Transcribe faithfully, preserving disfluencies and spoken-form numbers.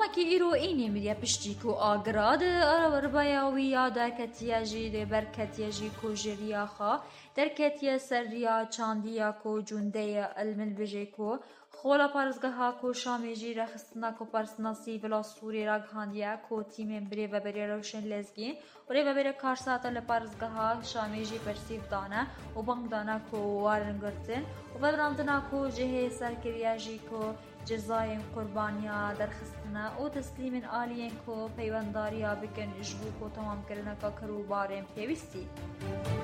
کی ایرو اینی می‌دی پشتی کو آگراد ربایاوی یادا کتیا جی برکتیا جی کو جریا خا در کتیا سریا چاندیا کو جونده المن بجی کو خولا پارزگاه کو شامیجی رخصتنا کو پارسناسی ولا سوری راگهاندیا کو تیم بری و بری روشن لزگین و ری و بری کارساتا لپارزگاه شامیجی پرسیف دانه و بانگ دانه کو وارنگرتن و بدراندنا کو جهه سرکریا جی کو جزای قربانیا درخستنا و تسلیم آلیین کو پیونداریا بکن جبو کو تمام کرنا کا کرو بارم پیوستی